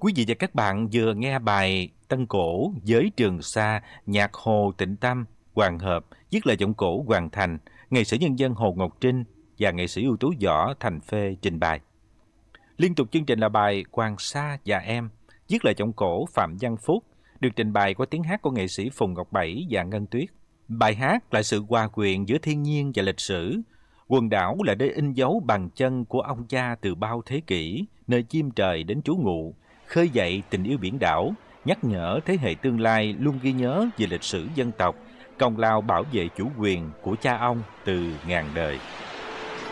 Quý vị và các bạn vừa nghe bài Tân Cổ với Trường Sa, nhạc Hồ Tịnh Tâm, Hoàng Hợp, viết lời giọng cổ Hoàng Thành, nghệ sĩ nhân dân Hồ Ngọc Trinh và nghệ sĩ ưu tú Võ Thành Phê trình bày. Liên tục chương trình là bài Hoàng Sa và Em, viết lời giọng cổ Phạm Văn Phúc, được trình bày qua tiếng hát của nghệ sĩ Phùng Ngọc Bảy và Ngân Tuyết. Bài hát là sự hòa quyện giữa thiên nhiên và lịch sử. Quần đảo là nơi in dấu bàn chân của ông cha từ bao thế kỷ, nơi chim trời đến trú ngụ, khơi dậy tình yêu biển đảo, nhắc nhở thế hệ tương lai luôn ghi nhớ về lịch sử dân tộc, công lao bảo vệ chủ quyền của cha ông từ ngàn đời.